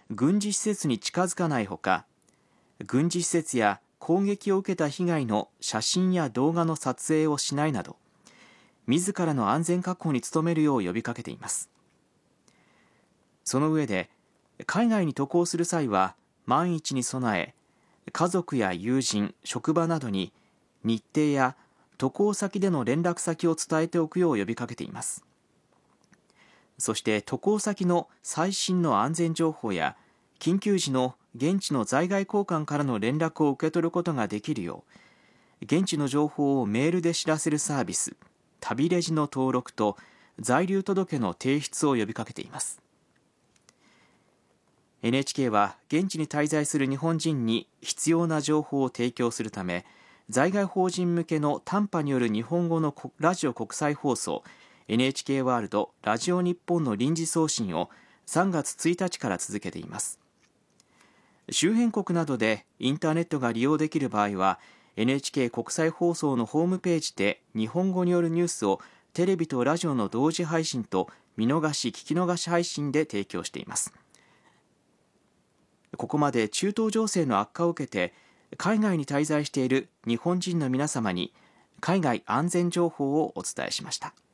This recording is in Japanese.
軍事施設に近づかないほか、軍事施設や攻撃を受けた被害の写真や動画の撮影をしないなど、自らの安全確保に努めるよう呼びかけています。その上で、海外に渡航する際は万一に備え、家族や友人、職場などに日程や渡航先での連絡先を伝えておくよう呼びかけています。そして渡航先の最新の安全情報や緊急時の現地の在外公館からの連絡を受け取ることができるよう、現地の情報をメールで知らせるサービス、旅レジの登録と在留届の提出を呼びかけています。NHK は現地に滞在する日本人に必要な情報を提供するため、在外邦人向けの短波による日本語のラジオ国際放送 NHK ワールドラジオ日本の臨時送信を3月1日から続けています。周辺国などでインターネットが利用できる場合は NHK 国際放送のホームページで日本語によるニュースをテレビとラジオの同時配信と見逃し聞き逃し配信で提供しています。ここまで中東情勢の悪化を受けて海外に滞在している日本人の皆様に海外安全情報をお伝えしました。